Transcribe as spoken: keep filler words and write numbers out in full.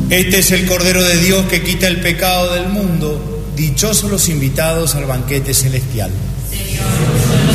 Este es el Cordero de Dios que quita el pecado del mundo. Dichosos los invitados al banquete celestial. Señor,